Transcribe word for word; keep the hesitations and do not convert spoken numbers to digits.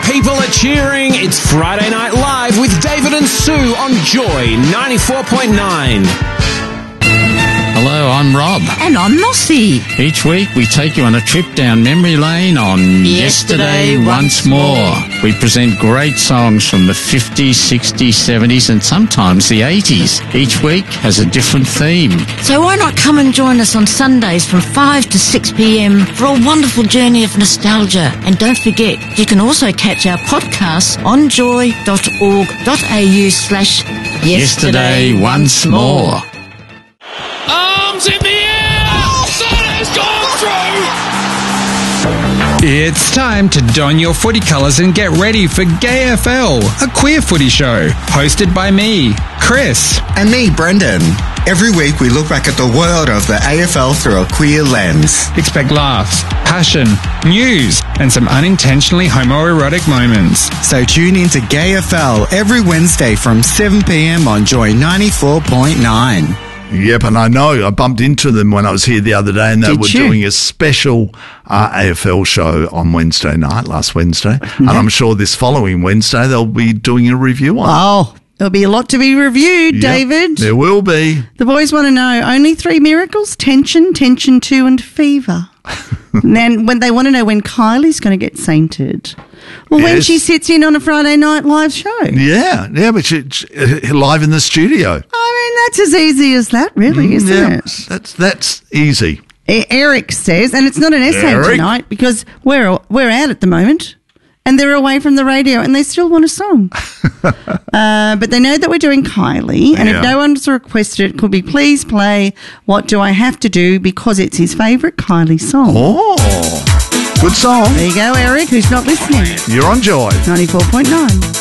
people are cheering. It's Friday Night Live with David and Sue on Joy ninety-four point nine. Hello, I'm Rob. And I'm Mossy. Each week we take you on a trip down memory lane on Yesterday, Yesterday Once More. We present great songs from the fifties, sixties, seventies and sometimes the eighties. Each week has a different theme. So why not come and join us on Sundays from five to six p.m. for a wonderful journey of nostalgia. And don't forget, you can also catch our podcasts on joy dot org dot a u slash Yesterday Once More. Arms in the air! Oh, Son has gone through! It's time to don your footy colours and get ready for Gay F L, a queer footy show, hosted by me, Chris. And me, Brendan. Every week we look back at the world of the A F L through a queer lens. Expect laughs, passion, news, and some unintentionally homoerotic moments. So tune in to Gay F L every Wednesday from seven p.m. on Joy ninety-four point nine. Yep, and I know I bumped into them when I was here the other day, and they Did were you? doing a special uh, A F L show on Wednesday night, last Wednesday. And I'm sure this following Wednesday they'll be doing a review on it. Oh, there'll be a lot to be reviewed, Yep, David. there will be. The boys want to know only three miracles: tension, tension two, and fever. And then when they want to know when Kylie's going to get sainted. Well, when Yes. she sits in on a Friday night live show. Yeah, yeah, but she, she, uh, live in the studio. I mean, that's as easy as that, really, isn't yeah, it? That's that's easy. E- Eric says, and it's not an essay Eric? tonight because we're we're out at the moment, and they're away from the radio, and they still want a song. uh, but they know that we're doing Kylie, and Yeah. if no one's requested it, could be please play What Do I Have to Do, because it's his favourite Kylie song. Oh, good song. There you go, Eric, who's not listening. You're on Joy. ninety-four point nine.